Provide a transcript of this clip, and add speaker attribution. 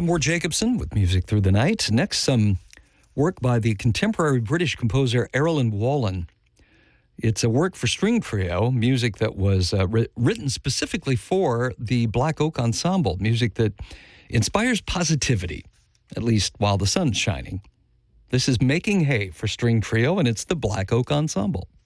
Speaker 1: I'm Ward Jacobson with Music Through the Night. Next, some work by the contemporary British composer Erilyn Wallen. It's a work for string trio, music that was written specifically for the Black Oak Ensemble, music that inspires positivity, at least while the sun's shining. This is Making Hay for string trio, and it's the Black Oak Ensemble.